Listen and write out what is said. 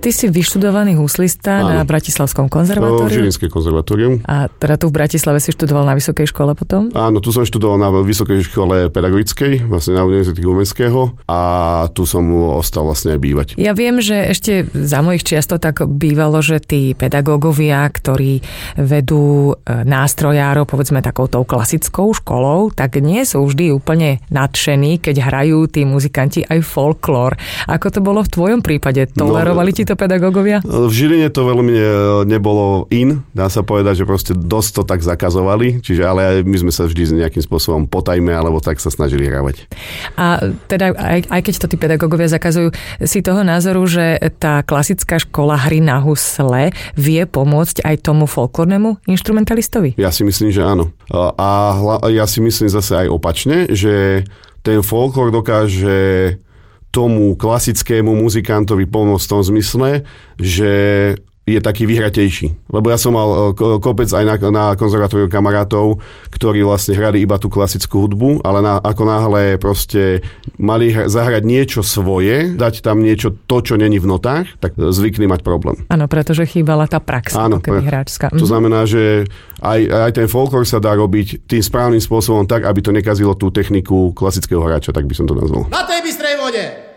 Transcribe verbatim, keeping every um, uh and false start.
ty si vyštudovaný huslista Áno. na Bratislavskom konzervatóriu. Žilinské konzervatórium. A teda tu v Bratislave si študoval na vysokej škole potom? Áno, tu som študoval na vysokej škole pedagogickej, vlastne na Univerzite Komenského a tu som ostal vlastne aj bývať. Ja viem, že ešte za mojich čiastov tak bývalo, že tí pedagógovia, ktorí vedú nástrojárov, povedzme takouto klasickou školou, tak nie sú vždy úplne nadšení, keď hrajú tí muzikanti aj folklór. Ako to bolo v tvojom prípade? Tolerovali no, ti to pedagógovia? V Žiline to veľmi nebolo in, dá sa povedať, že proste dosť to tak zakazovali, čiže ale aj my sme sa vždy nejakým spôsobom potajme, alebo tak sa snažili hrávať. A teda aj, aj keď to tí pedagógovia zakazujú, si toho názoru, že tá klasická škola hry na husle vie pomôcť aj tomu folklórnemu inštrumentalistovi? Ja si myslím, že áno. A ja si myslím zase aj opačne, že ten folklór dokáže tomu klasickému muzikantovi pomôcť v tom zmysle, že je taký vyhratejší. Lebo ja som mal kopec aj na, na konzervatóriu kamarátov, ktorí vlastne hrali iba tú klasickú hudbu, ale na, ako náhle proste mali zahrať niečo svoje, dať tam niečo to, čo není v notách, tak zvykli mať problém. Áno, pretože chýbala tá prax. Áno, keby hráčska. To znamená, že aj, aj ten folklór sa dá robiť tým správnym spôsobom tak, aby to nekazilo tú techniku klasického hráča, tak by som to nazval. Na tej bystrej vode!